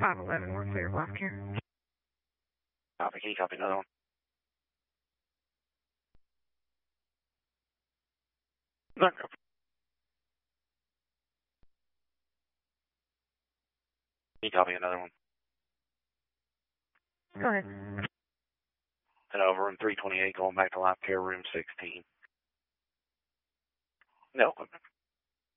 511, we're clear of life care. Copy, can you copy another one? No, copy. Can you copy another one? Go ahead. And over in 328, going back to life care room 16. No.